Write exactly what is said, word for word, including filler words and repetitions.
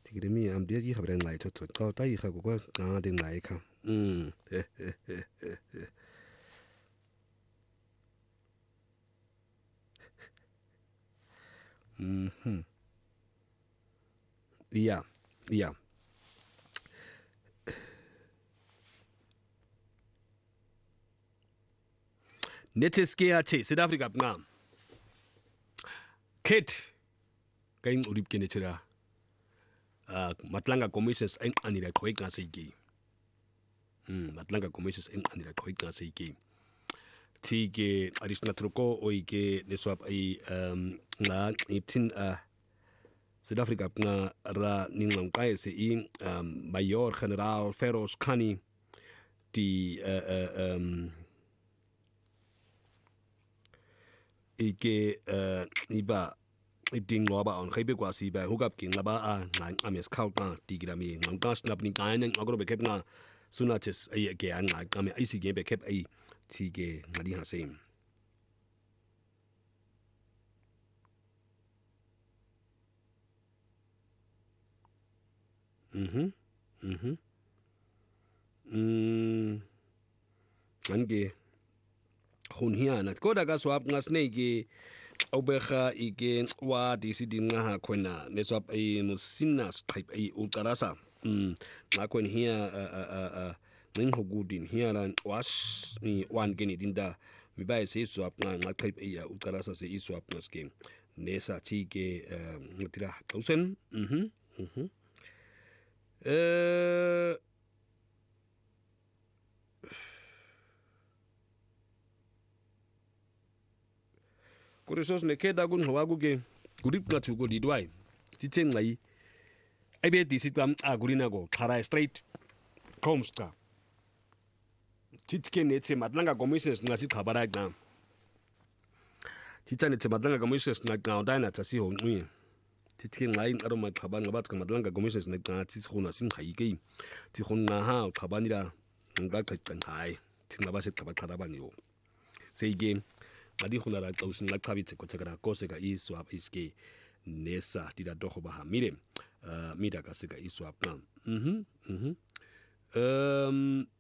tikire mi am dia ji khabrang lai thot thot ka tai kha ko ka ding lai kha um mhm yeah yeah Neteskia che South Africa nga Kate kain urip kene chira uh, matlanga commissions en anira khoik nga seiki mm matlanga commissions en anira khoik nga seiki tike additional truko oike neswap ai um nga iptin uh, South Africa nga ra ninglang kai se i um, Mayor General Feroz Khani di uh, uh, um ike uh, iba ipting lo ba on khaibe kwa si ba hugap king la ba a ngang ames khau ka tigirami ngang ka snap ni kai nang agro be kep nga sunaches ai ke an nga kame ai si ge be kep ai ti ge ngadi ha sem mhm mhm mm ange hun hia na ko daga swap nga snake obecha ike wa disidin nga ha kwena ne swap ai musina type ai ulkarasa mm na kwen hia a a a ning hugudin hia ran was ni wan geni dinda mi bai se swap nga nga type ai ulkarasa se i swap nga scheme nesa chike ngitira thousand mhm mhm eh Kurisos ne keda gun hawagu ge gurip na chugo didwai titeng ngai ebe disitam agurina go khara straight comes ka titke ne che matlanga commissions ngasi khabara na titane che matlanga commissions na ga dana tasi ho ngi titke ngai aro ma khaba ngabat ka matlanga commissions na ga tsi khona sin khai ge ti khonna ha khabanira nga khatsan hai tinaba se khaba khada banyo sei game Madi khuna la tausin la khabitse ko tsaka ko se ka i swap iske nesa tida dogo ba mire uh, mida ka se ka i swap na mhm mhm um